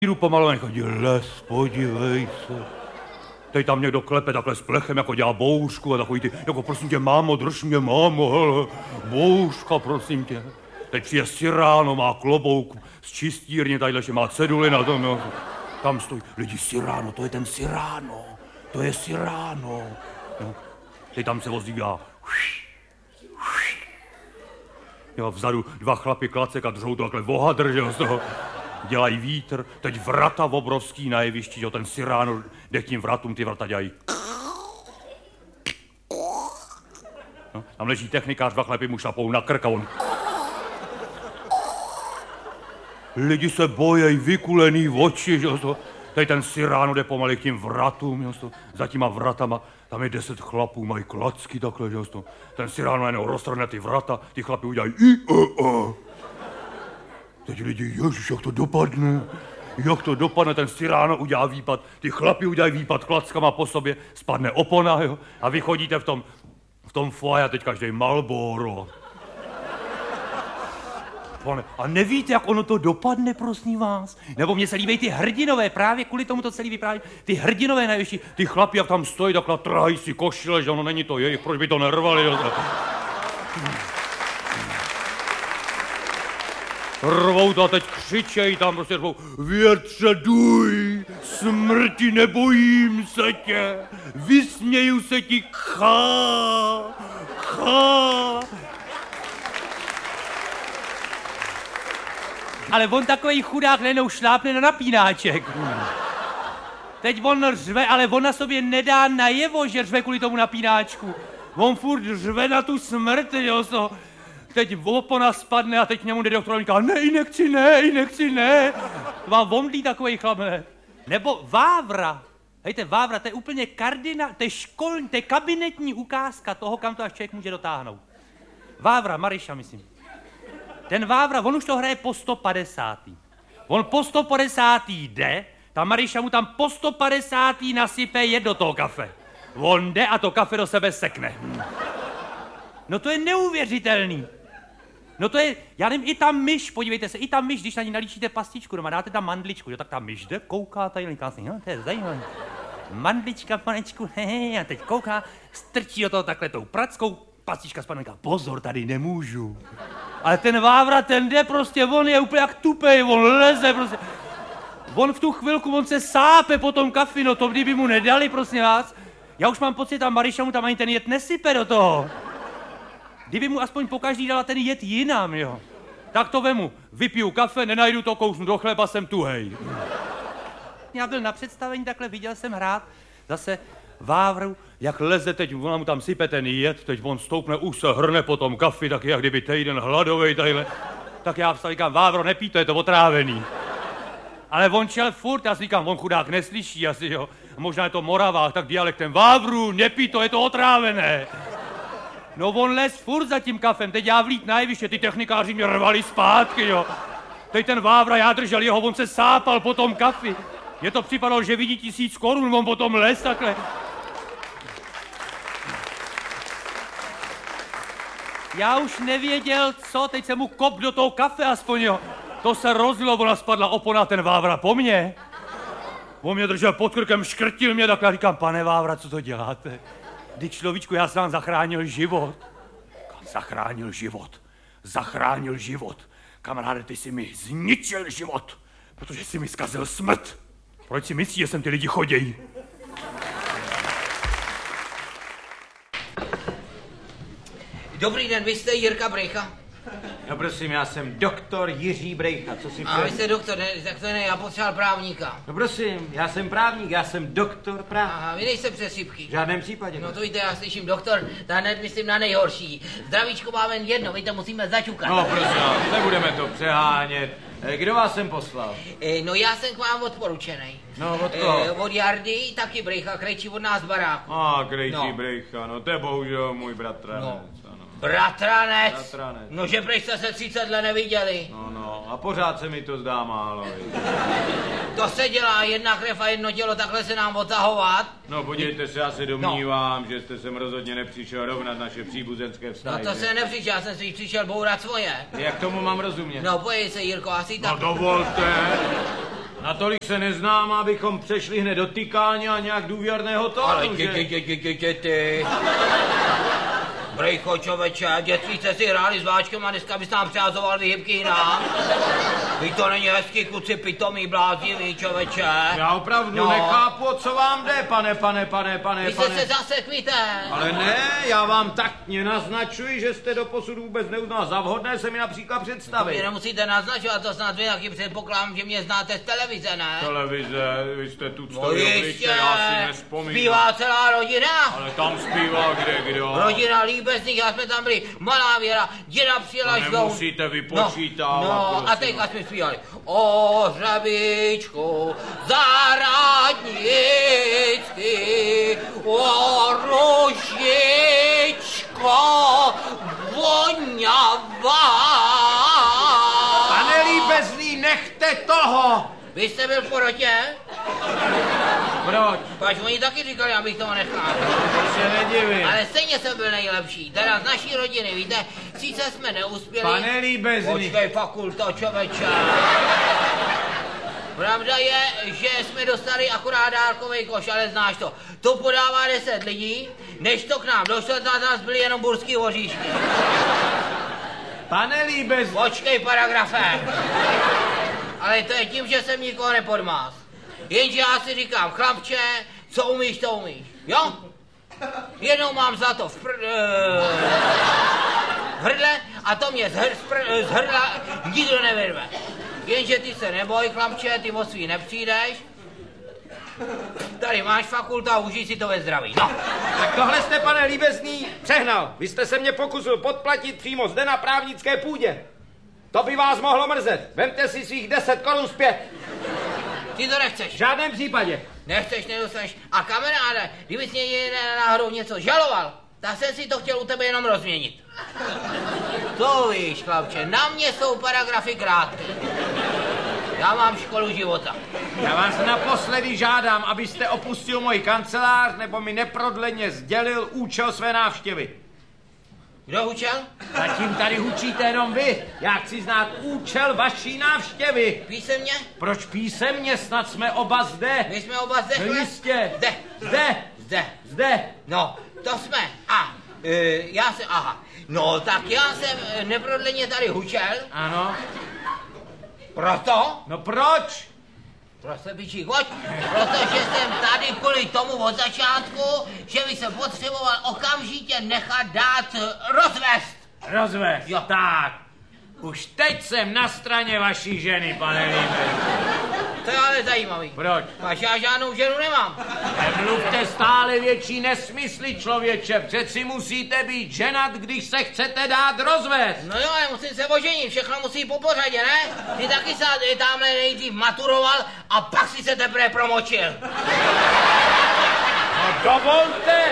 Jdu pomalu a chodí, les, podívej se. Teď tam někdo klepe takhle s plechem, jako dělá bouřku a takový ty, jako prosím tě, mámo, drž mě, mámo, hele, bouřka, prosím tě. Teď přijde Cyrano, má klobouk z čistírny, tadyhle, že má ceduly na tom, jo. Tam stojí, lidi, Cyrano, to je ten Cyrano, to je Cyrano. Jo. Teď tam se ozývá. Jo, vzadu dva chlapi klacek a držou to takhle vohadr, že jo, z toho. Dělají vítr, teď vrata obrovský na jevišti, jo, ten Cyrano jde k tím vratům, ty vrata dělají. No, tam leží technikář, dva chlapy mu šlapou na krk a on... Lidi se bojejí, vykulený oči, že jo, teď ten Cyrano jde pomalu k tím vratům, jo, za těma vratama, tam je 10 chlapů, mají klacky takhle, že jo, ten Cyrano jenom roztrhne ty vrata, ty chlapi udělají Teď lidi, ježiš, jak to dopadne? Jak to dopadne, ten Cyrano udělá výpad, ty chlapi udělají výpad klackama po sobě, spadne opona, jo, a vy chodíte v tom foaje a teď každý Marlboro. A nevíte, jak ono to dopadne, prosím vás? Nebo mně se líbí ty hrdinové, právě kvůli tomu to celý vypráví. Ty hrdinové na jevišti, ty chlapi, jak tam stojí, takhle trhají si košile, že ono není to jejich, proč by to nervali, jo? Rvou to a teď křičejí tam, prostě řvou, větře duj, smrti nebojím se tě, vysměju se ti, chá. Ale on takový chudák nenou šlápne na napínáček. Teď on řve, ale on na sobě nedá najevo, že řve kvůli tomu napínáčku. On furt řve na tu smrt, jo, teď opona spadne a teď k němu jde doktor a říká, ne, inekci, ne. To má vomdlý takovej chlap, ne. Nebo Vávra. Hejte, Vávra, to je úplně to je kabinetní ukázka toho, kam to až člověk může dotáhnout. Vávra, Maryša, myslím. Ten Vávra, on už to hraje po 150. On po 150. jde, ta Maryša mu tam po 150. nasype jed do toho kafe. On jde a to kafe do sebe sekne. No to je neuvěřitelný. No to je, já nevím, i ta myš, podívejte se, i ta myš, když na ní nalíčíte pastičku doma, dáte tam mandličku, jo, tak ta myš jde, kouká tady, no to je zajímavé. Mandlička, panečku, a teď kouká, strčí do toho takhle tou prackou, pastička spadne, pozor, tady nemůžu. Ale ten Vávra, ten jde prostě, on je úplně jak tupej, on leze prostě. On v tu chvilku, on se sápe po tom kafi, no to kdyby mu nedali, prosím vás. Já už mám pocit, ta Maryša mu tam ani ten jed nesype do toho. Kdyby mu aspoň pokaždý dala ten jed jinam, jo. Tak to vemu, vypiju kafe, nenajdu to, kousnu do chleba, jsem tuhej. Já byl na představení, takhle viděl jsem hrát zase Vávru, jak leze teď, ona mu tam sype ten jed, teď on stoupne, už se hrne po tom kafi, tak jak kdyby týden hladovej tadyhle. Tak já vstali, říkám, Vávro, nepí, to je to otrávený. Ale on šel furt, já si říkám, on chudák neslyší asi, jo. Možná je to Moravák, tak dialektem, Vávru, nepí, to je to otrávené. No on les furt za tím kafem, teď já vlít na jeviště, ty technikáři mě rvali zpátky, jo. Teď ten Vávra, já držel jeho, on se sápal po tom kafi. Mně to připadalo, že vidí 1000 korun, on potom les takhle. Já už nevěděl, co, teď jsem mu kop do toho kafe aspoň, jo. To se rozlilo, ona spadla opona, ten Vávra po mně. On mě držel pod krkem, škrtil mě, takhle říkám, pane Vávra, co to děláte? Vždyť človíčku, já jsem vám zachránil život. Zachránil život. Kamaráde, ty jsi mi zničil život, protože jsi mi zkazil smrt. Proč si myslíš, že sem ty lidi chodějí? Dobrý den, vy jste Jirka Brejcha? No prosím, já jsem doktor Jiří Brejcha, co si A vy jste doktor, ne, tak to ne, já potřeboval právníka. No prosím, já jsem právník, já jsem doktor práv. Aha, vy nejste přesypky. V žádném případě. No to víte, já slyším doktor, ta hned myslím na nejhorší. Zdravíčko máme jedno, my to musíme zaťukat. No prosím, nebudeme to přehánět. Kdo vás sem poslal? No já jsem k vám odporučenej. No od koho? Od Jardy, taky Brejcha, krejčí od nás baráku. Krejčí Brejcha, no to je bohužel můj bratranec. No. Bratranec? Bratranec. No že prý jste se 30 let neviděli. No, a pořád se mi to zdá málo. To se dělá, jedna krev a jedno tělo, takhle se nám otahovat. No podívejte se, já se domnívám, že jste sem rozhodně nepřišel rovnat naše příbuzenské vztahy. No to se nepřišel, já jsem si přišel bourat svoje. Jak tomu mám rozumět? No pojď se, Jirko, asi tak. No dovolte. Natolik se neznám, abychom přešli hned do tykání a nějak důvěrného tónu, Ale že? ty. Brejcho, čověče, dětství jste si hráli s váčkem a dneska bys nám přázoval vyhybky jinam. Vy to není hezký, kluci pitomí, bláznivý, čověče. Já opravdu nechápu, o co vám jde, pane. Vy jste se zasekvíte. Ale ne, já vám taktně naznačuji, že jste doposud vůbec neuznal za vhodné se mi například představit. Vy nemusíte naznačovat, to snad vy taky předpokládám, že mě znáte z televize, ne? Televize, vy jste tu No jistě, já si nespomínám. zpívá celá rodina. Ale tam zpívá kdo? Rodina Líbezných, a jsme tam byli, malá Věra, děda přijela to nemusíte vypočítávat. No, a teďka jsme zpívali. O hřebíčku zahradnický, o ružičko voňavá. Pane Líbezný, nechte toho! Vy jste byl v porotě? Proč? Pač oni taky říkali, abych toho nechal. To se nedivím. Ale stejně jsem byl nejlepší. Teda z naší rodiny, víte, sice jsme neuspěli. Pane Líbezný. Počkej, fakulto, čověče. Pravda je, že jsme dostali akorát dárkovej koš, ale znáš to. To podává 10 lidí, než to k nám došlo, nás byly jenom burský oříšky. Pane Líbezný. Počkej, paragrafe. Ale to je tím, že jsem nikoho nepodmás. Jenže já si říkám, chlapče, co umíš, to umíš. Jo? Jednou mám zlato v hrdle a to mě z hrdla nikdo nevyrve. Jenže ty se neboj, chlapče, ty o svý nepřijdeš. Tady máš fakultu a užij si to ve zdraví. No. Tak tohle jste, pane Líbezný, přehnal. Vy jste se mě pokusil podplatit přímo zde na právnické půdě. To by vás mohlo mrzet. Vemte si svých 10 korun zpět. Ty to nechceš. V žádném případě. Nechceš, nedostaneš. A kamaráde, kdybys mě náhodou něco žaloval, tak jsem si to chtěl u tebe jenom rozměnit. To víš, chlapče, na mě jsou paragrafy krátké. Já mám školu života. Já vás naposledy žádám, abyste opustil můj kancelář, nebo mi neprodleně sdělil účel své návštěvy. Kdo hučel? Zatím tady hučíte jenom vy. Já chci znát účel vaší návštěvy. Písemně? Proč písemně? Snad jsme oba zde. My jsme oba zde. No jistě. Zde. No, to jsme. No, tak já jsem neprodleně tady hučel. Ano. Proto? No proč? Prostě pičí, pojď, protože jsem tady kvůli tomu od začátku, že by se potřeboval okamžitě nechat dát rozvést. Rozvést? Jo. Tak. Už teď jsem na straně vaší ženy, pane Líbezný. To je ale zajímavý. Proč? Až já žádnou ženu nemám. Nemluvte stále větší nesmysly, člověče. Přeci musíte být ženat, když se chcete dát rozvést. No jo, ale musím se oženit, všechno musí po pořadě, ne? Ty taky se tamhle nejdřív maturoval a pak si se teprve promočil. No dovolte!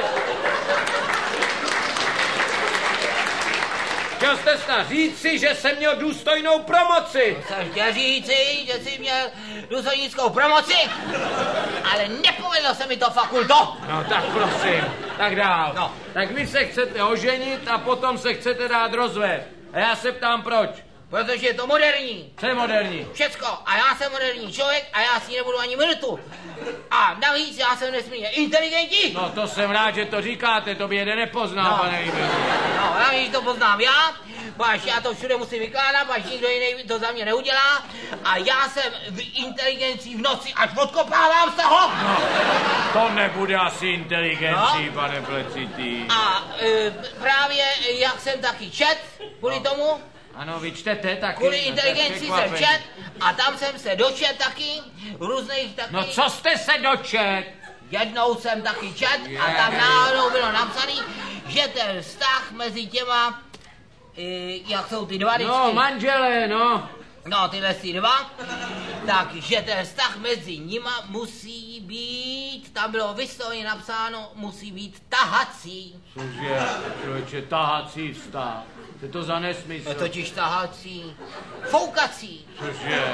Chtěl jste snad říci, že jsem měl důstojnou promoci. To jsem chtěl říci, že jsi měl důstojnickou promoci, ale nepovedlo se mi to, fakulto. No tak prosím, tak dál. No. Tak vy se chcete oženit a potom se chcete dát rozvést. A já se ptám proč. Protože je to moderní. Co je moderní? Všecko. A já jsem moderní člověk a já si nebudu ani minutu. A navíc já jsem nesmírně inteligentní. No to jsem rád, že to říkáte, to by jeden nepoznal, pane Líbezný. No, navíc to poznám já, až já to všude musím vykládat, až nikdo jiný to za mě neudělá. A já jsem v inteligenci v noci až odkopávám z toho. No, to nebude asi inteligencí, no? Pane Plecitý. A právě jak jsem taky čet, kvůli tomu, ano, vy čtete taky. kvůli inteligenci jsem čet a tam jsem se dočet taky, různých taky. No co jste se dočet? Jednou jsem taky čet a tam náhodou bylo napsaný, že ten vztah mezi těma, jak jsou ty dva vždycky. No, manželé, no. No, tyhle si dva, takže ten vztah mezi nima musí být, tam bylo vysloveně napsáno, musí být tahací. Cože, člověče, tahací vztah. Co je to za nesmysl? Je totiž tahací, foukací. Cože?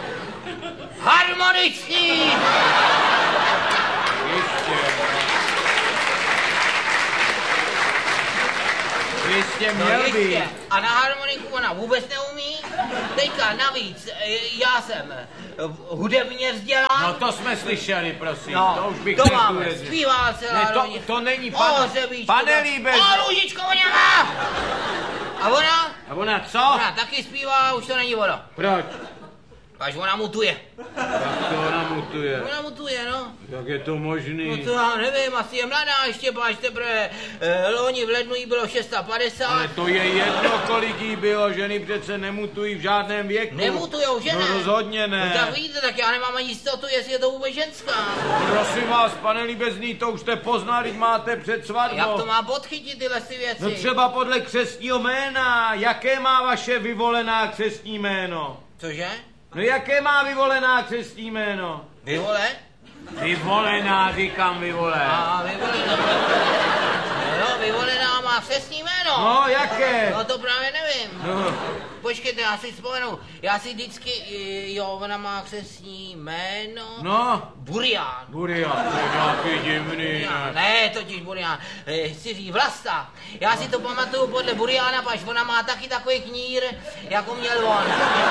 Harmonický! Jistě měl být. A na harmoniku ona vůbec neumí. Teďka navíc, já jsem hudebně vzdělán. No to jsme slyšeli, prosím, No, to už bych to nechtěl máme, věřit. zpívá celá Ne, rodina. to není, Pane Líbez. O, Růžičko, voněma! A ona? A ona co? Ona taky zpívá, už to není ono. Proč? Až ona mutuje. Jak to ona mutuje? Ona mutuje, no. Jak je to možný? No to já nevím, asi je mladá ještě, až teprve loni v lednu jí bylo 650. Ale to je jedno, kolik jí bylo, ženy přece nemutují v žádném věku. Nemutujou, že ne? No rozhodně ne. No tak vidíte, tak já nemám ani jistotu, jestli je to vůbec ženská. Prosím vás, pane Líbezný, to už jste poznali, máte před svatbou. Jak to má podchytit tyhle si věci? No třeba podle křestního jména. Jaké má vaše vyvolená křestní jméno? Cože? No jaké má vyvolená křestní jméno? Vyvole? Vyvolená, říkám vyvolená. A vyvolená. No, vyvolená má křestní jméno. No, jaké? No to právě nevím. No. Počkejte, já si vzpomenu. Já si vždycky, jo, ona má křestní jméno. No. Burián. Burián, to je nějaký divný. Ne, totiž Burián. Chci říct Vlasta. Já si to pamatuju podle Buriána, paž ona má taky takový knír, jako měl on.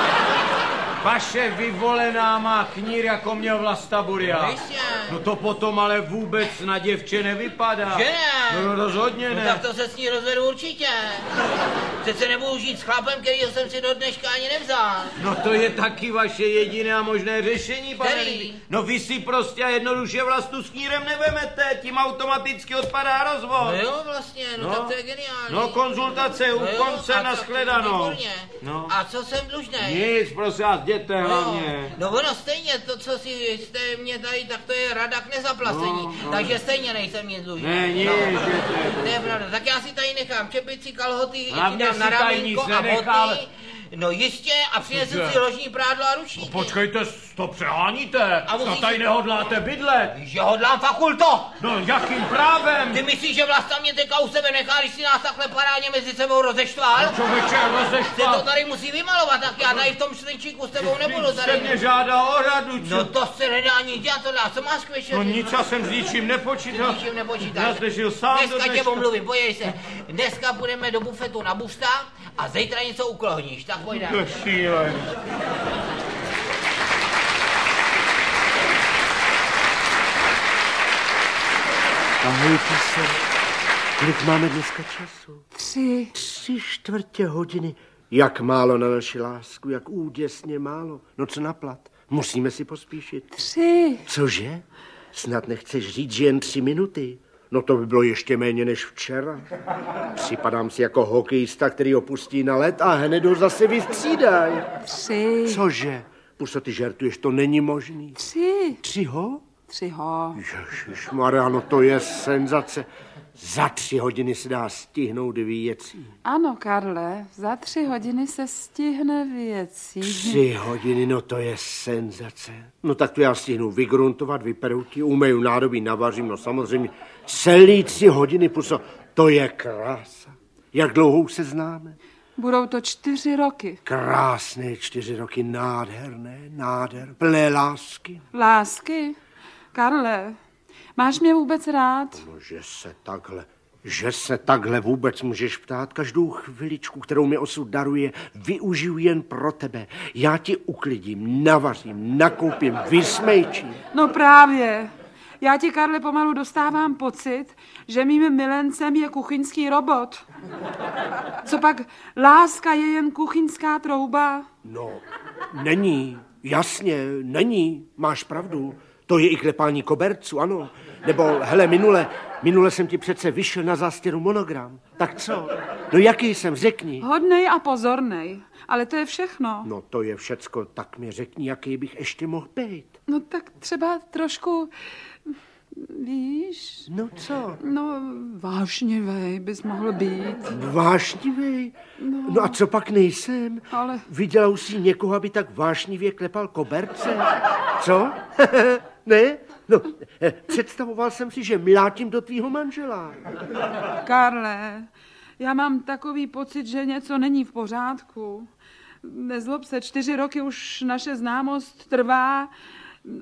Vaše vyvolená má knír, jako měl Vlasta Burián. No jistě. No to potom ale vůbec na děvče nevypadá. Že ne? No rozhodně ne. No tak to se s ní rozvedu určitě. Přece nebudu žít s chlapem, kterýho jsem si do dneška ani nevzal. No to je taky vaše jediné a možné řešení, pane Který? Líbí. No vy si prostě a jednoduše Vlastu s knírem nevemete, tím automaticky odpadá rozvod. No jo, vlastně, no tak to je geniální. No konzultace u konce, a nashledanou. výborně. No. A co jsem dlužnej? Nic, prosím vás, jděte hlavně. No ono stejně, to, co si jste mě tady, tak to je rada k nezaplacení. No. Takže stejně nejsem nic dlužný. Ne, nic, jděte. To je pravda. Tak já si tady nechám čepici, kalhoty, Hlavně dám na si tady ramínko nic a nenechám. boty. No jistě, a přinesu Dobře. si ložní prádlo a ručníky. Počkejte, to přeháníte. A musíš- To tady nehodláte bydlet. Že hodlám fakulto! No jakým právem? Ty myslíš, že Vlasta mě teďka u sebe nechá, když si nás takhle parádně mezi sebou rozeštval? Člověče, Ty to rozeštval. tady musí vymalovat, tak já tady v tom šlenčíku s tebou nebudu Jste tady. mě žádal o radu, No to se nedá nic dělat, to dá. Co máš k večeři? No nic, já jsem s ničím nepočítal. Ničím nepočítáš. Já jsem žil sám do Dneska tě dneška. omluvím, podívej se. Dneska půjdeme do bufetu na busta a zítra něco uklohníš, tak pojďme. To šílený. Ahoj, píse. Kolik máme dneska času? 3. 3/4 hodiny. Jak málo na naši lásku, jak úděsně málo. No co na plat? Musíme si pospíšit. 3. Cože? Snad nechceš říct, že jen 3 minuty? No to by bylo ještě méně než včera. Připadám si jako hokejista, který opustí na led a hned ho zase vystřídají. 3. Cože? Puso, ty žertuješ, to není možný. 3. 3 ho? 3 ho. Ježišmarja, no to je senzace. Za 3 hodiny se dá stihnout věcí. Ano, Karle, za 3 hodiny se stihne věcí. 3 hodiny, no to je senzace. No tak to já stihnu vygruntovat, vyperouti, umeju nádobí, navařím, no samozřejmě. Celý 3 hodiny, puso, to je krása. Jak dlouho už se známe? Budou to 4 roky. Krásné 4 roky, nádherné, plné lásky. Lásky? Karle, máš mě vůbec rád? No, že se takhle vůbec můžeš ptát. Každou chviličku, kterou mi osud daruje, využiju jen pro tebe. Já ti uklidím, navařím, nakoupím, vysmejčím. No právě. Já ti, Karle, pomalu dostávám pocit, že mým milencem je kuchyňský robot. Co pak, láska je jen kuchyňská trouba? No, není, jasně, není, máš pravdu. To je i klepání koberců, ano. Nebo, hele, minule jsem ti přece vyšel na zástěru monogram. Tak co? No jaký jsem, řekni. Hodnej a pozornej, ale to je všechno. No to je všecko, tak mi řekni, jaký bych ještě mohl být. No tak třeba trošku, víš? No co? No, vášnivej bys mohl být. Vášnivý? No a co pak nejsem? Ale- Viděla už si někoho, aby tak vášnivě klepal koberce? Co? Ne? No, představoval jsem si, že mlátím do tvýho manžela. Karle, já mám takový pocit, že něco není v pořádku. Nezlob se, 4 roky už naše známost trvá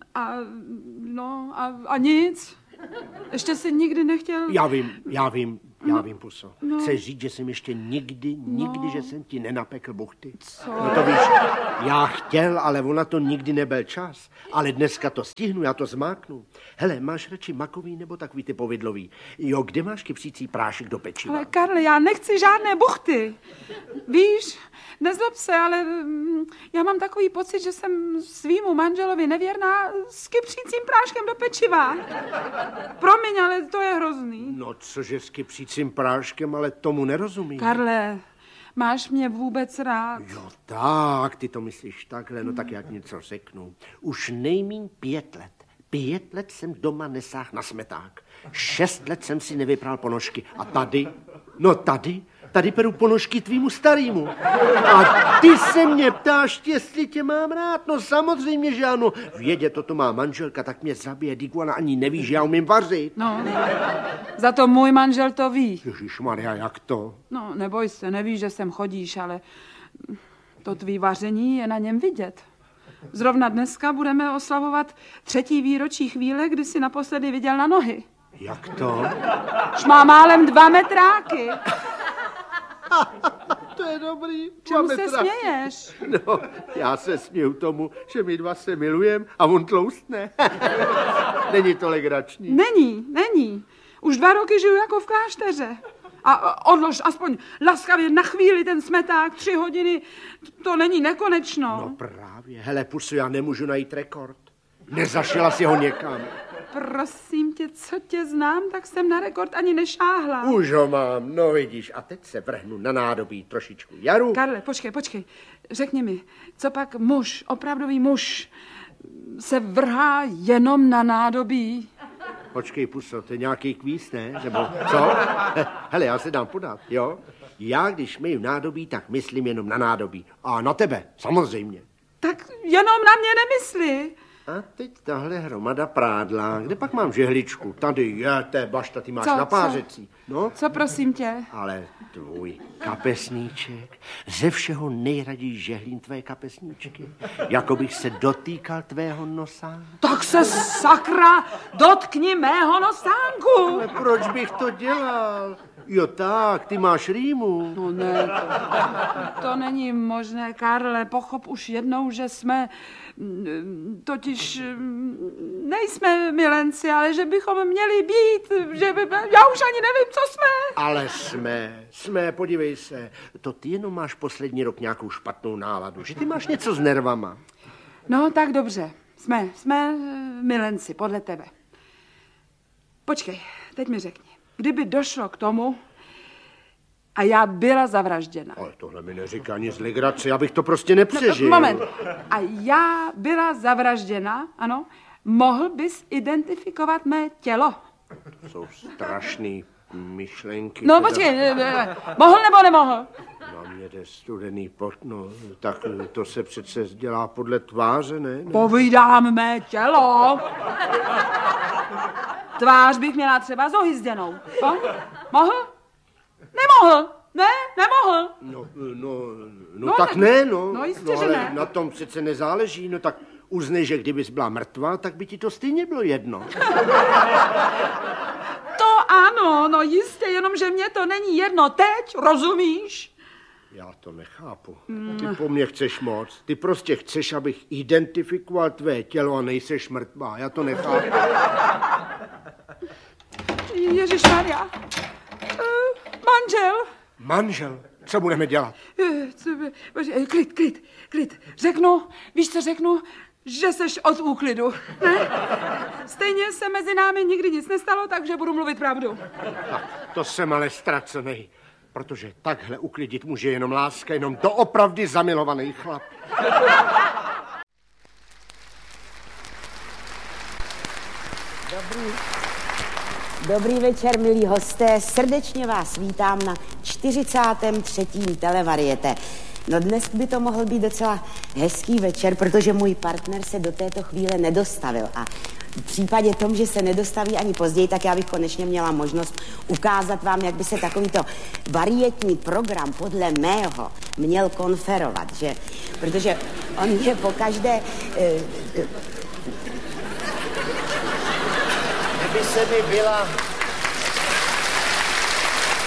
a nic. Ještě si nikdy nechtěl... Já vím, Já vím, puso. Chceš říct, že jsem ještě nikdy, že jsem ti nenapekl buchty? Co? No to víš, já chtěl, ale ona to nikdy nebyl čas. Ale dneska to stihnu, já to zmáknu. Hele, máš radši makový nebo takový ty povidlový? Jo, kde máš kypřící prášek do pečiva? Ale Karle, já nechci žádné buchty. Víš, nezlob se, ale já mám takový pocit, že jsem svýmu manželovi nevěrná s kypřícím práškem do pečiva. Promiň, ale to je hrozný. No, cože s kypřícím práškem, ale tomu nerozumím. Karle, máš mě vůbec rád? Jo, tak, ty to myslíš takhle, no tak já ti něco řeknu. Už nejmíň 5 let. 5 let jsem doma nesáhl na smeták. 6 let jsem si nevypral ponožky. A tady? No tady peru ponožky tvýmu starýmu. A ty se mě ptáš, jestli tě mám rád? No samozřejmě, že ano. Vědě, toto má manželka, tak mě zabije. Díku, ona ani neví, že já umím vařit. No, za to můj manžel to ví. Ježišmarja, jak to? No, neboj se, nevíš, že sem chodíš, ale to tvý vaření je na něm vidět. Zrovna dneska budeme oslavovat 3. výročí chvíle, kdy jsi naposledy viděl na nohy. Jak to? Už má málem 2 metráky. To je dobrý. Čemu se směješ? No, já se směju tomu, že my dva se milujeme a on tloustne. Není to legrační. Není. Už 2 roky žiju jako v klášteře. A odlož aspoň laskavě na chvíli ten smeták, 3 hodiny, to není nekonečno. No právě, hele, pusu, já nemůžu najít rekord. Nezašila si ho někam. Prosím tě, co tě znám, tak jsem na rekord ani nešáhla. Už ho mám, no vidíš, a teď se vrhnu na nádobí trošičku jaru. Karle, počkej, řekni mi, co pak muž, opravdový muž, se vrhá jenom na nádobí? Počkej, puso, to je nějaký kvíz, ne? Nebo co? Hele, já se dám podat, jo? Já, když myju nádobí, tak myslím jenom na nádobí. A na tebe, samozřejmě. Tak jenom na mě nemysli. A teď tahle hromada prádla. Kde pak mám žehličku? Tady je, té bašta, ty máš Co, na pářecí. No? Co prosím tě? Ale tvůj kapesníček, ze všeho nejraději žehlím tvé kapesníčky. Jako bych se dotýkal tvého nosa. Tak se sakra dotkni mého nosánku. Ale proč bych to dělal? Jo tak, ty máš rýmu. No ne, to není možné, Karle, pochop už jednou, že jsme, totiž nejsme milenci, ale že bychom měli být, že by, já už ani nevím, co jsme. Ale jsme, podívej se, to ty jenom máš poslední rok nějakou špatnou náladu, že ty máš něco s nervama. No tak dobře, jsme milenci, podle tebe. Počkej, teď mi řekni. Kdyby došlo k tomu a já byla zavražděna. Ale tohle mi neříká nic legrace, já bych to prostě nepřežil. Moment. A já byla zavražděna, ano, mohl bys identifikovat mé tělo? To jsou strašný myšlenky. No počkej, mohl nebo nemohl? Na mě jde studený pot, no, tak to se přece dělá podle tváře, ne? Povídám mé tělo. Tvář bych měla třeba zohyzděnou. Mohl? Nemohl. Ne, nemohl. No tak ne, no. No jistě, no, že ale ne. na tom přece nezáleží, no tak uznej, že kdybys byla mrtvá, tak by ti to stejně bylo jedno. To ano, no jistě, jenomže mě to není jedno teď, rozumíš? Já to nechápu. Ty po mně chceš moc. Ty prostě chceš, abych identifikoval tvé tělo a nejseš mrtvá. Já to nechápu. Ježišmarja. Manžel. Manžel? Co budeme dělat? Klid. Víš, co řeknu? Že seš od úklidu. Ne? Stejně se mezi námi nikdy nic nestalo, takže budu mluvit pravdu. To jsem ale ztracenej. Protože takhle uklidit může jenom láska, jenom doopravdy zamilovaný chlap. Dobrý večer, milí hosté. Srdečně vás vítám na 43. televarieté. No dnes by to mohl být docela hezký večer, protože můj partner se do této chvíle nedostavil. A v případě tom, že se nedostaví ani později, tak já bych konečně měla možnost ukázat vám, jak by se takovýto varietní program podle mého měl konferovat, že? Protože on je pokaždé... Kdyby se mi byla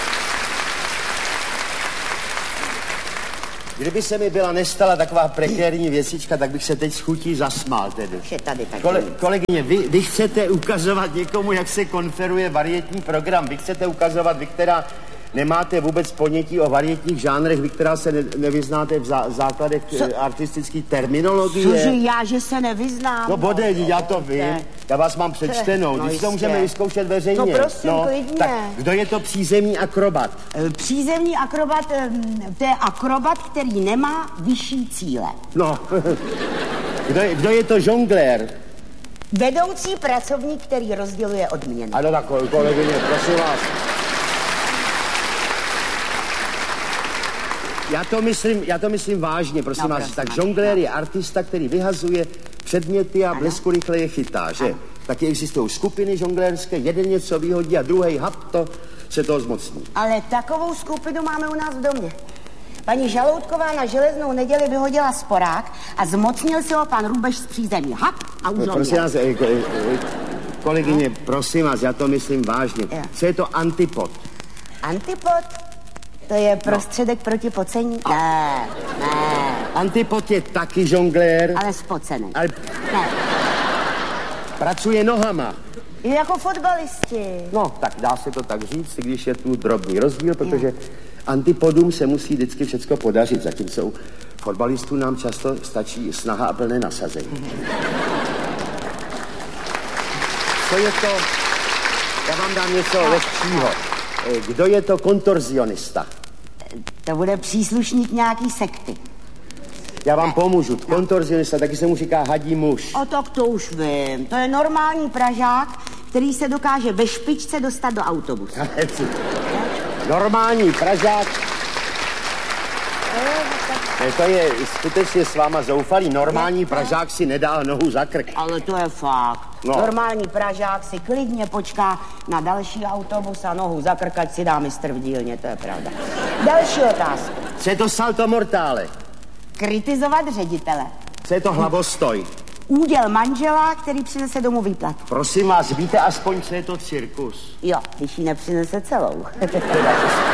Kdyby se mi byla nestala taková prekérní věcička, tak bych se teď s chutí zasmál tedy. Je tady taky. Kolegyně, vy chcete ukazovat někomu, jak se konferuje varietní program. Vy chcete ukazovat, vy, která nemáte vůbec ponětí o varietních žánrech, vy, která se nevyznáte v základech artistické terminologie. Cože já, že se nevyznám? No bodej, já to vím. Já vás mám přečtenou. Když to můžeme vyzkoušet veřejně. No prosím, klidně. Tak kdo je to přízemní akrobat? Přízemní akrobat, to je akrobat, který nemá vyšší cíle. No, kdo je to žonglér? Vedoucí pracovník, který rozděluje odměny. Ano, tak kolegyně, prosím vás. Já to myslím vážně, prosím vás. Tak žonglér je artista, který vyhazuje předměty a blesku rychle je chytá, že? Taky existují skupiny žonglérské, jeden něco vyhodí a druhý hap to se toho zmocní. Ale takovou skupinu máme u nás v domě. Paní Žaloutková na Železnou neděli vyhodila sporák a zmocnil se ho pan Rubeš z přízemí. Hap a už ho prosím vás, kolegyně, prosím vás, já to myslím vážně. Co je to antipod? Antipod? To je prostředek proti pocení? Ne. Antipod je taky žonglér. Ale spocený. Ale... Ne. Pracuje nohama. Je jako fotbalisti. No, tak dá se to tak říct, když je tu drobný rozdíl, protože antipodům se musí vždycky všecko podařit, zatímco u fotbalistů nám často stačí snaha a plné nasazení. Co je to? Já vám dám něco lehčího. Kdo je to kontorzionista? To bude příslušník nějaký sekty. Já vám pomůžu. Kontorzionista, taky se mu říká hadí muž. O tak to už vím. To je normální Pražák, který se dokáže ve špičce dostat do autobusu. Normální Pražák. To je skutečně s váma zoufalý. Normální Pražák si nedá nohu za krk. Ale to je fakt. No. Normální Pražák si klidně počká na další autobus a nohu za krk, ať si dá mistr v dílně, to je pravda. Další otázka. Co je to salto mortále? Kritizovat ředitele. Co je to hlavostoj? Úděl manžela, který přinese domů výplatu. Prosím vás, víte aspoň, co je to cirkus? Jo, když ji nepřinese celou.